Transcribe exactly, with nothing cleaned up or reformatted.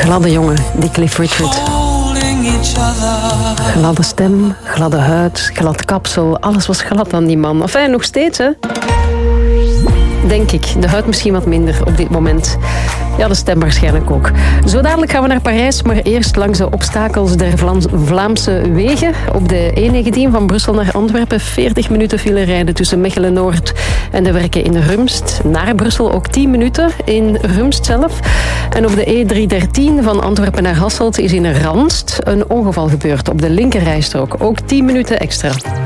gladde jongen, die Cliff Richard. Gladde stem, gladde huid, glad kapsel. Alles was glad aan die man. Enfin, nog steeds, hè? Denk ik. De huid misschien wat minder op dit moment. Ja, de stem waarschijnlijk ook. Zo dadelijk gaan we naar Parijs, maar eerst langs de obstakels der Vlaams- Vlaamse wegen. Op de E negentien van Brussel naar Antwerpen veertig minuten file rijden tussen Mechelen-Noord en de werken in Rumst. Naar Brussel ook tien minuten in Rumst zelf. En op de E driehonderddertien van Antwerpen naar Hasselt is in Randst een ongeval gebeurd op de linkerrijstrook. Ook tien minuten extra.